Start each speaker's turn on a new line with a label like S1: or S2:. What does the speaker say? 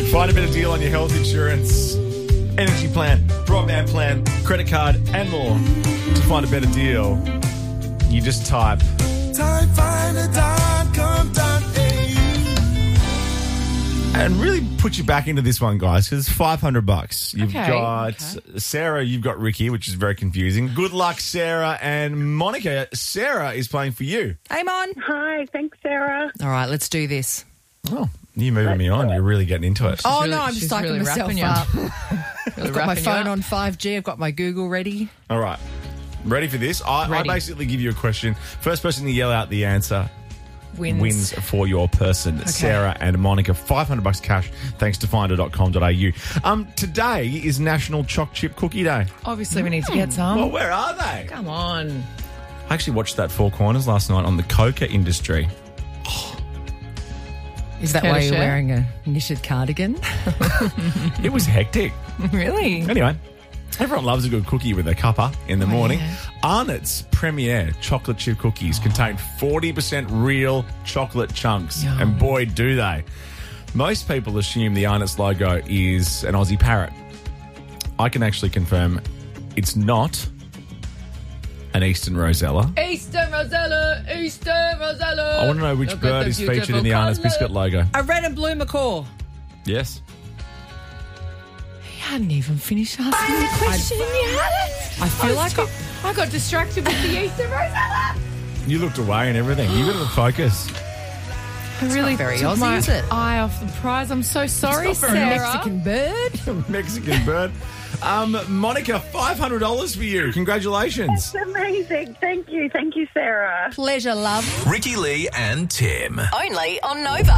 S1: Find a better deal on your health insurance, energy plan, broadband plan, credit card, and more. To find a better deal, you just type and really put you back into this one, guys, because it's $500. You've got Sarah, you've got Ricky, which is very confusing. Good luck, Sarah and Monica. Sarah is playing for you.
S2: Hey, Mon.
S3: Hi, thanks, Sarah.
S2: All right, let's do this.
S1: Oh, you moving me on. You're really getting into it.
S2: Oh,
S4: really-
S2: no, I'm just
S4: she's
S2: psyching
S4: really
S2: myself
S4: wrapping you.
S2: up. I've got my
S4: wrapping you
S2: phone
S4: up.
S2: on 5G. I've got my Google ready.
S1: All right. Ready for this? I
S4: Ready.
S1: basically give you a question. First person to yell out the answer
S4: Wins.
S1: for your person. Sarah and Monica, $500 cash thanks to finder.com.au. Today is National Choc Chip Cookie Day.
S4: Obviously, we need to get some.
S1: Well, where are they?
S4: Come on.
S1: I actually watched that Four Corners last night on the coca industry.
S2: Is that
S4: Care
S2: why
S4: to
S2: you're
S4: share?
S2: wearing a knitted cardigan?
S1: It was hectic.
S4: Really?
S1: Anyway, everyone loves a good cookie with a cuppa in the morning.
S4: yeah.
S1: Arnott's Premier chocolate chip cookies contain 40% real chocolate chunks.
S4: Yum.
S1: And boy, do they. Most people assume the Arnott's logo is an Aussie parrot. I can actually confirm it's not an Eastern Rosella.
S4: Eastern Rosella, Eastern Rosella.
S1: I want to know which
S4: Look at
S1: bird
S4: the
S1: is featured in
S4: beautiful
S1: the Arnott's
S4: colour.
S1: biscuit logo.
S2: A red and blue macaw.
S1: Yes.
S4: He hadn't even finished asking the question. You hadn't.
S2: I feel like
S4: I got distracted with the Eastern Rosella.
S1: You looked away and everything. You got to focus.
S4: I really
S2: very
S4: took
S2: Aussie,
S4: my
S2: is it?
S4: eye off the prize. I'm so sorry,
S1: It's not very
S4: Sarah.
S2: Mexican bird.
S1: Mexican bird. Monica, $500 for you. Congratulations.
S3: It's amazing. Thank you. Thank you, Sarah.
S2: Pleasure, love.
S5: Ricky Lee and Tim.
S6: Only on Nova.